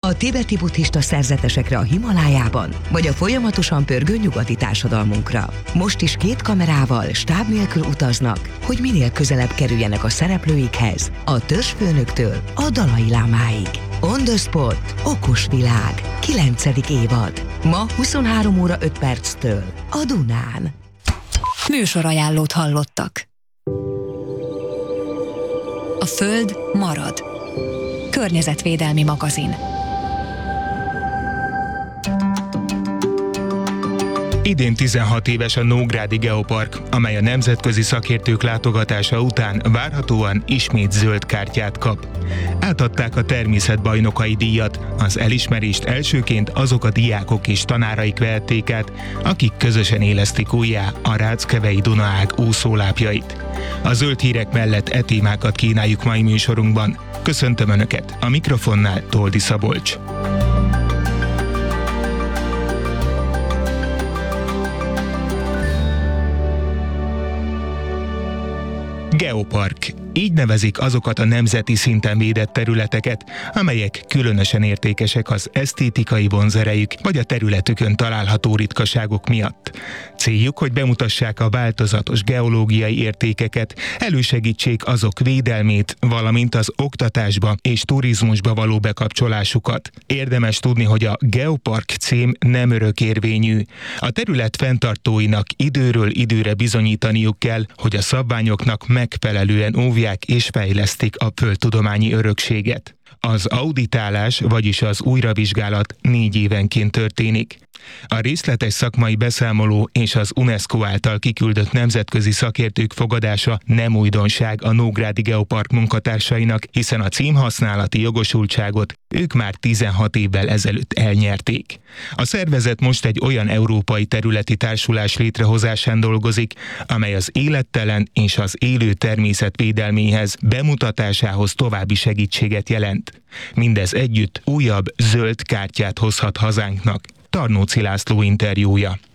a tibeti buddhista szerzetesekre a Himalájában, vagy a folyamatosan pörgő nyugati társadalmunkra. Most is 2 kamerával stáb nélkül utaznak, hogy minél közelebb kerüljenek a szereplőikhez, a törzsfőnöktől a Dalai Lámáig. On the Spot. Okos világ. 9. évad. Ma 23 óra 5 perctől a Dunán. Műsorajánlót hallottak. A Föld marad. Környezetvédelmi magazin. Idén 16 éves a Nógrádi Geopark, amely a nemzetközi szakértők látogatása után várhatóan ismét zöld kártyát kap. Átadták a természetbajnokai díjat, az elismerést elsőként azok a diákok és tanáraik vehették át, akik közösen élesztik újjá a Ráckevei Dunaág úszólápjait. A zöld hírek mellett e témákat kínáljuk mai műsorunkban. Köszöntöm Önöket, a mikrofonnál Toldi Szabolcs. Geopark. Így nevezik azokat a nemzeti szinten védett területeket, amelyek különösen értékesek az esztétikai vonzerejük vagy a területükön található ritkaságok miatt. Céljuk, hogy bemutassák a változatos geológiai értékeket, elősegítsék azok védelmét, valamint az oktatásba és turizmusba való bekapcsolásukat. Érdemes tudni, hogy a Geopark cím nem örökérvényű. A terület fenntartóinak időről időre bizonyítaniuk kell, hogy a szabványoknak megfelelően óvják és fejlesztik a földtudományi örökséget. Az auditálás, vagyis az újravizsgálat 4 évenként történik. A részletes szakmai beszámoló és az UNESCO által kiküldött nemzetközi szakértők fogadása nem újdonság a Nógrádi Geopark munkatársainak, hiszen a címhasználati jogosultságot ők már 16 évvel ezelőtt elnyerték. A szervezet most egy olyan európai területi társulás létrehozásán dolgozik, amely az élettelen és az élő természet védelméhez, bemutatásához további segítséget jelent. Mindez együtt újabb zöld kártyát hozhat hazánknak. Tarnóci László interjúja.